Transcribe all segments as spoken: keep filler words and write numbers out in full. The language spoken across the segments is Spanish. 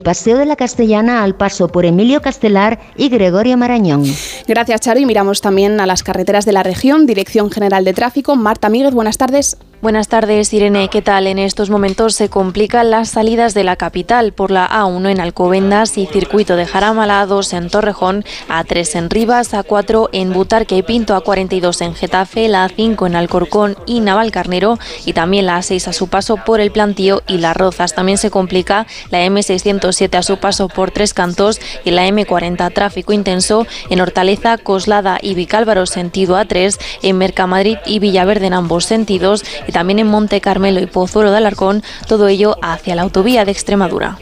Paseo de la Castellana al paso por Emilio Castelar y Gregorio Marañón. Gracias, Charo, y miramos también a las carreteras de la región. Dirección General de Tráfico, Marta Míguez, buenas tardes. Buenas tardes, Irene. ¿Qué tal? En estos momentos se complican las salidas de la capital por la A uno en Alcobendas y Circuito de Jaramala, A dos en Torrejón, A tres en Rivas, A cuatro en Butarque y Pinto, A cuarenta y dos en Getafe, la A cinco en Alcorcón y Navalcarnero y también la A seis a su paso por el Plantío y Las Rozas. También se complica la eme seiscientos siete a su paso por Tres Cantos y la eme cuarenta, tráfico intenso en Hortaleza, Coslada y Vicálvaro sentido A tres, en Mercamadrid y Villaverde en ambos sentidos, y también en Monte Carmelo y Pozuelo de Alarcón, todo ello hacia la autovía de Extremadura.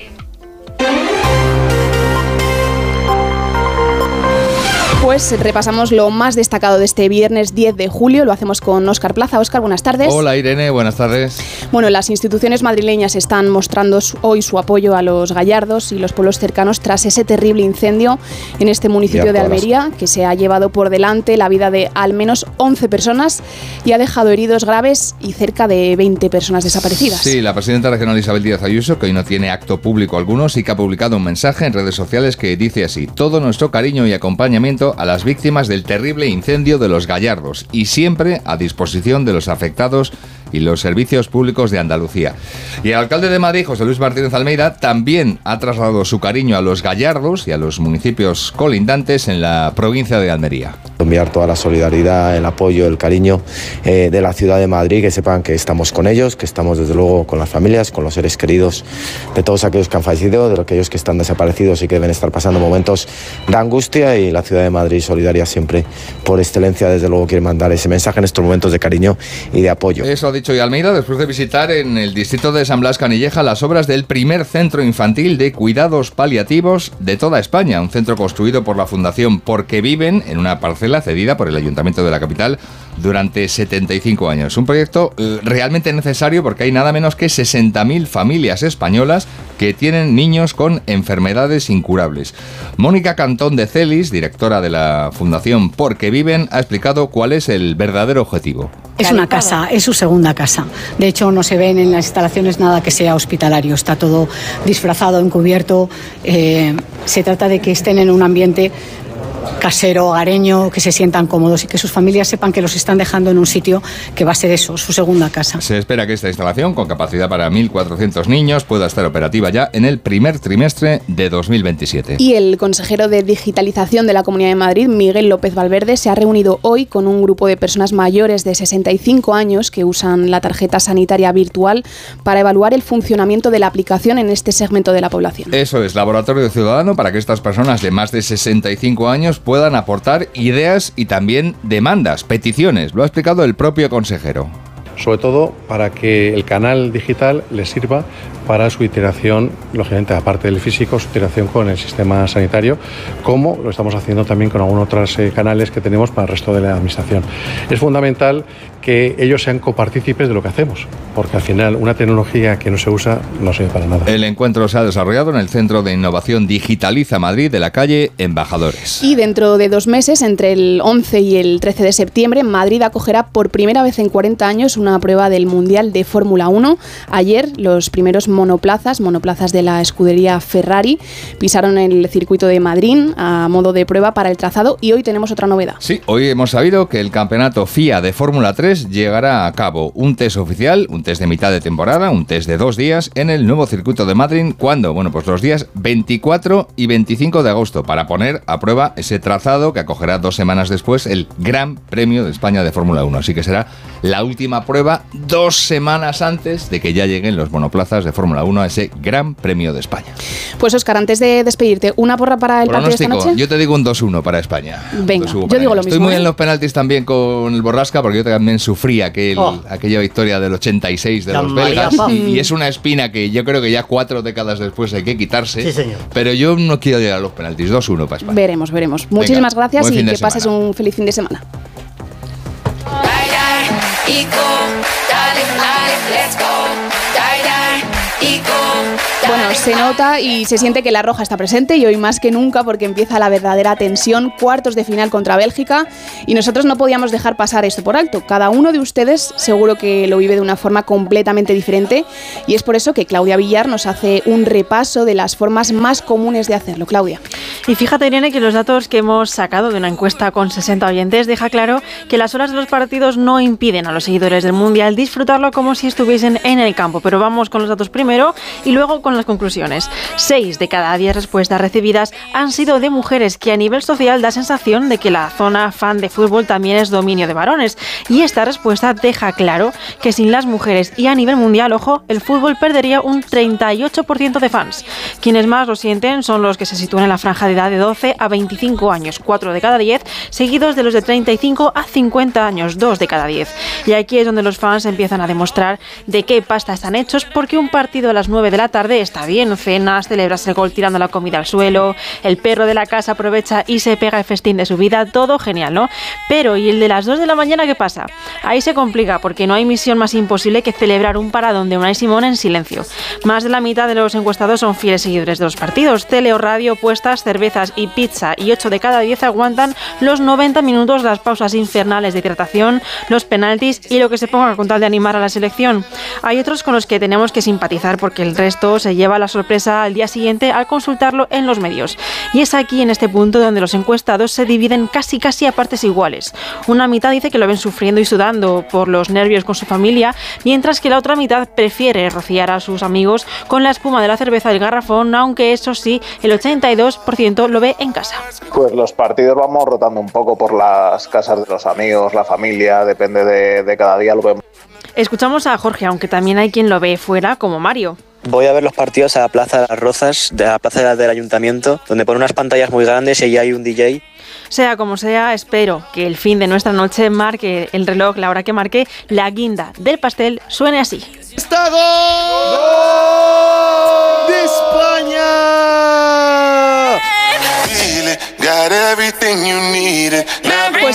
Pues repasamos lo más destacado de este viernes diez de julio. Lo hacemos con Óscar Plaza. Óscar, buenas tardes. Hola, Irene, buenas tardes. Bueno, las instituciones madrileñas están mostrando hoy su apoyo a los gallardos y los pueblos cercanos tras ese terrible incendio en este municipio de Almería, que se ha llevado por delante la vida de al menos once personas y ha dejado heridos graves y cerca de veinte personas desaparecidas. Sí, la presidenta regional Isabel Díaz Ayuso, que hoy no tiene acto público alguno, sí que ha publicado un mensaje en redes sociales que dice así: todo nuestro cariño y acompañamiento a las víctimas del terrible incendio de los Gallardos y siempre a disposición de los afectados y los servicios públicos de Andalucía. Y el alcalde de Madrid, José Luis Martínez Almeida, también ha trasladado su cariño a los Gallardos y a los municipios colindantes en la provincia de Almería. Enviar toda la solidaridad, el apoyo, el cariño eh, de la ciudad de Madrid, que sepan que estamos con ellos, que estamos desde luego con las familias, con los seres queridos de todos aquellos que han fallecido, de aquellos que están desaparecidos y que deben estar pasando momentos de angustia, y la ciudad de Madrid solidaria siempre por excelencia, desde luego quiere mandar ese mensaje en estos momentos de cariño y de apoyo. Eso ha dicho hoy Almeida después de visitar en el distrito de San Blas Canilleja las obras del primer centro infantil de cuidados paliativos de toda España, un centro construido por la Fundación Porque Viven en una parcela cedida por el Ayuntamiento de la capital durante setenta y cinco años. Un proyecto eh, realmente necesario porque hay nada menos que sesenta mil familias españolas que tienen niños con enfermedades incurables. Mónica Cantón de Celis, directora de la Fundación Porque Viven, ha explicado cuál es el verdadero objetivo. Es una casa, es su segunda casa. De hecho, no se ven en las instalaciones nada que sea hospitalario. Está todo disfrazado, encubierto. Eh, se trata de que estén en un ambiente casero, hogareño, que se sientan cómodos y que sus familias sepan que los están dejando en un sitio que va a ser eso, su segunda casa. Se espera que esta instalación, con capacidad para mil cuatrocientos niños, pueda estar operativa ya en el primer trimestre de dos mil veintisiete. Y el consejero de Digitalización de la Comunidad de Madrid, Miguel López Valverde, se ha reunido hoy con un grupo de personas mayores de sesenta y cinco años que usan la tarjeta sanitaria virtual para evaluar el funcionamiento de la aplicación en este segmento de la población. Eso es, Laboratorio Ciudadano, para que estas personas de más de sesenta y cinco años puedan aportar ideas y también demandas, peticiones. Lo ha explicado el propio consejero. Sobre todo para que el canal digital les sirva para su iteración, lógicamente aparte del físico, su iteración con el sistema sanitario, como lo estamos haciendo también con algunos otros eh, canales que tenemos para el resto de la administración. Es fundamental que ellos sean copartícipes de lo que hacemos, porque al final una tecnología que no se usa no sirve para nada. El encuentro se ha desarrollado en el Centro de Innovación Digitaliza Madrid de la calle Embajadores. Y dentro de dos meses, entre el once y el trece de septiembre, Madrid acogerá por primera vez en cuarenta años una prueba del Mundial de Fórmula uno. Ayer los primeros monoplazas, monoplazas de la escudería Ferrari, pisaron el circuito de Madrid a modo de prueba para el trazado, y hoy tenemos otra novedad. Sí, hoy hemos sabido que el campeonato F I A de Fórmula tres llegará a cabo un test oficial, un test de mitad de temporada, un test de dos días en el nuevo circuito de Madrid. ¿Cuándo? Bueno, pues los días veinticuatro y veinticinco de agosto, para poner a prueba ese trazado que acogerá dos semanas después el Gran Premio de España de Fórmula uno. Así que será la última prueba dos semanas antes de que ya lleguen los monoplazas de Fórmula uno a ese Gran Premio de España. Pues Óscar, antes de despedirte, ¿una porra para el partido de esta noche? Yo te digo un dos uno para España. Venga, yo digo ellos. lo mismo. Estoy muy ¿eh? en los penaltis también con el Borrasca, porque yo también sufrí aquel, oh. aquella victoria del ochenta y seis de los belgas, y, y es una espina que yo creo que ya cuatro décadas después hay que quitarse. Sí, señor. Pero yo no quiero llegar a los penaltis. dos uno para España. Veremos, veremos. Muchísimas Venga, gracias y que semana. pases un feliz fin de semana. Let's go, die, die, y go, die. Bueno, se nota y se siente que la roja está presente y hoy más que nunca porque empieza la verdadera tensión, cuartos de final contra Bélgica y nosotros no podíamos dejar pasar esto por alto. Cada uno de ustedes seguro que lo vive de una forma completamente diferente y es por eso que Claudia Villar nos hace un repaso de las formas más comunes de hacerlo. Claudia. Y fíjate, Irene, que los datos que hemos sacado de una encuesta con sesenta oyentes deja claro que las horas de los partidos no impiden a los seguidores del Mundial disfrutarlo como si estuviesen en el campo. Pero vamos con los datos primero y luego con las conclusiones. Seis de cada diez respuestas recibidas han sido de mujeres, que a nivel social da sensación de que la zona fan de fútbol también es dominio de varones. Y esta respuesta deja claro que sin las mujeres y a nivel mundial, ojo, el fútbol perdería un treinta y ocho por ciento de fans. Quienes más lo sienten son los que se sitúan en la franja de edad de doce a veinticinco años, cuatro de cada diez, seguidos de los de treinta y cinco a cincuenta años, dos de cada diez. Y aquí es donde los fans empiezan a demostrar de qué pasta están hechos, porque un partido a las nueve de la tarde está bien, cenas, celebras el gol tirando la comida al suelo, el perro de la casa aprovecha y se pega el festín de su vida, todo genial, ¿no? Pero ¿y el de las dos de la mañana qué pasa? Ahí se complica, porque no hay misión más imposible que celebrar un paradón de Unai Simón en silencio. Más de la mitad de los encuestados son fieles seguidores de los partidos. Tele o radio, puestas, cervezas y pizza, y ocho de cada diez aguantan los noventa minutos, las pausas infernales de hidratación, los penaltis y lo que se ponga con tal de animar a la selección. Hay otros con los que tenemos que simpatizar porque el resto se lleva la sorpresa al día siguiente al consultarlo en los medios. Y es aquí, en este punto, donde los encuestados se dividen casi casi a partes iguales. Una mitad dice que lo ven sufriendo y sudando por los nervios con su familia, mientras que la otra mitad prefiere rociar a sus amigos con la espuma de la cerveza del garrafón, aunque eso sí, el ochenta y dos por ciento lo ve en casa. Pues los partidos vamos rotando un poco por las casas de los amigos, la familia, depende de, de cada día lo vemos. Escuchamos a Jorge, aunque también hay quien lo ve fuera, como Mario. Voy a ver los partidos a la Plaza de las Rozas, de la Plaza del Ayuntamiento, donde ponen unas pantallas muy grandes y allí hay un D J. Sea como sea, espero que el fin de nuestra noche marque el reloj, la hora que marque, la guinda del pastel suene así. ¡Está gol! ¡Gol de España! Pues,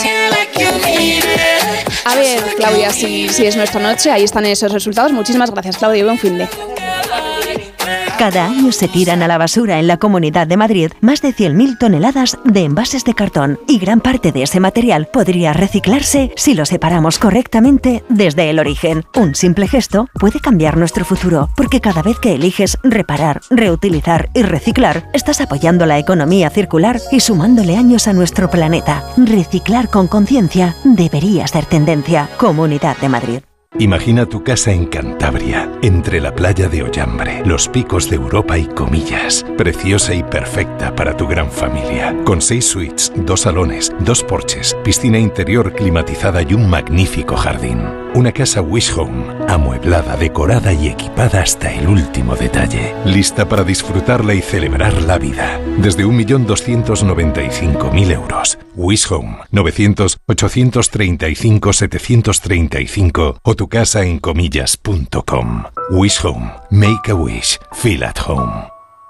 a ver, Claudia, si, si es nuestra noche, ahí están esos resultados. Muchísimas gracias, Claudia, y buen fin de. Cada año se tiran a la basura en la Comunidad de Madrid más de cien mil toneladas de envases de cartón y gran parte de ese material podría reciclarse si lo separamos correctamente desde el origen. Un simple gesto puede cambiar nuestro futuro, porque cada vez que eliges reparar, reutilizar y reciclar, estás apoyando la economía circular y sumándole años a nuestro planeta. Reciclar con conciencia debería ser tendencia. Comunidad de Madrid. Imagina tu casa en Cantabria, entre la playa de Ollambre, los picos de Europa y Comillas. Preciosa y perfecta para tu gran familia. Con seis suites, dos salones, dos porches, piscina interior climatizada y un magnífico jardín. Una casa Wish Home, amueblada, decorada y equipada hasta el último detalle. Lista para disfrutarla y celebrar la vida. Desde un millón doscientos noventa y cinco mil euros. Wish Home, novecientos, ochocientos treinta y cinco, setecientos treinta y cinco o tu casa en comillas punto com. Wish Home. Make a wish. Feel at home.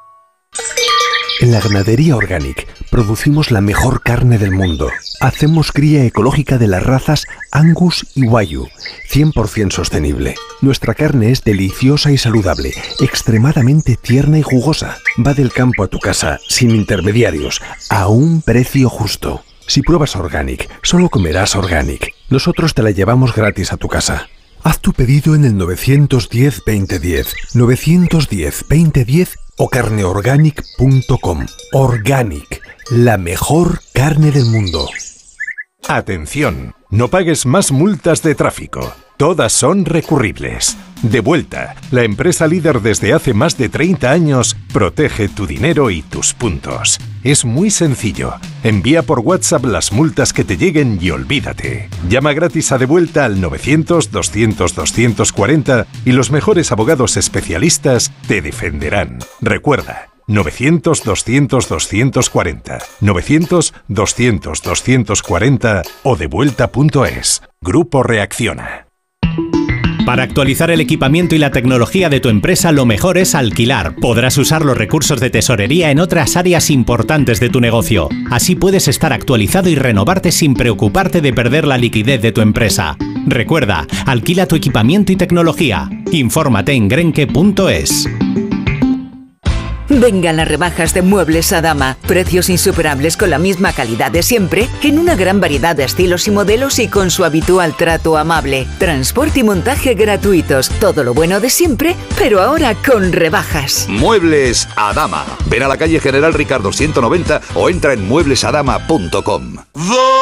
En la Ganadería Organic producimos la mejor carne del mundo. Hacemos cría ecológica de las razas Angus y Wagyu, cien por ciento sostenible. Nuestra carne es deliciosa y saludable, extremadamente tierna y jugosa. Va del campo a tu casa, sin intermediarios, a un precio justo. Si pruebas Organic, solo comerás Organic. Nosotros te la llevamos gratis a tu casa. Haz tu pedido en el nueve uno cero, veinte diez, nueve uno cero, veinte diez o carne organic punto com. Organic, la mejor carne del mundo. Atención, no pagues más multas de tráfico. Todas son recurribles. Devuelta, la empresa líder desde hace más de treinta años, protege tu dinero y tus puntos. Es muy sencillo. Envía por WhatsApp las multas que te lleguen y olvídate. Llama gratis a Devuelta al novecientos, doscientos, doscientos cuarenta y los mejores abogados especialistas te defenderán. Recuerda, novecientos, doscientos, doscientos cuarenta, novecientos, doscientos, doscientos cuarenta o devuelta punto es. Grupo Reacciona. Para actualizar el equipamiento y la tecnología de tu empresa, lo mejor es alquilar. Podrás usar los recursos de tesorería en otras áreas importantes de tu negocio. Así puedes estar actualizado y renovarte sin preocuparte de perder la liquidez de tu empresa. Recuerda, alquila tu equipamiento y tecnología. Infórmate en grenke punto es. Vengan las rebajas de Muebles Adama. Precios insuperables con la misma calidad de siempre, en una gran variedad de estilos y modelos y con su habitual trato amable. Transporte y montaje gratuitos. Todo lo bueno de siempre, pero ahora con rebajas. Muebles Adama. Ven a la calle General Ricardo ciento noventa o entra en muebles adama punto com.